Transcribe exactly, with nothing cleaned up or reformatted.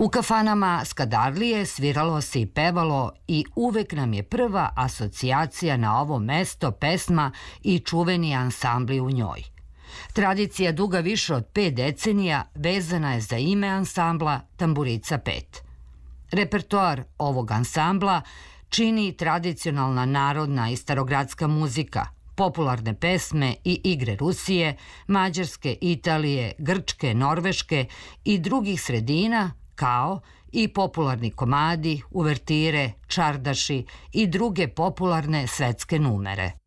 U kafanama Skadarlije sviralo se i pevalo i uvek nam je prva asocijacija na ovo mesto pesma i čuveni ansambli u njoj. Tradicija duga više od pet decenija vezana je za ime ansambla Tamburica pet. Repertoar ovog ansambla čini tradicionalna narodna i starogradska muzika, popularne pesme i igre Rusije, Mađarske, Italije, Grčke, Norveške i drugih sredina, kao i popularni komadi, uvertire, čardaši i druge popularne svetske numere.